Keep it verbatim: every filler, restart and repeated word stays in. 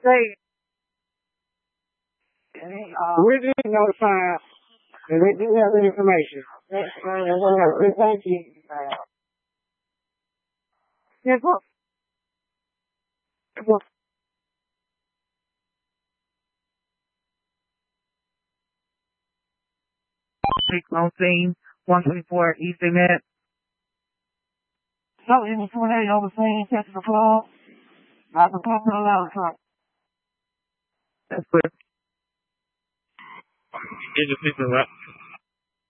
say, uh, we did notify, and they didn't have the information. Thank you. Yes, look. Look. Six on scene, one twenty-four East Met. So, in the twenty-eight over scene, catching the floor. I can come to the loud truck. That's good. It's a people, right?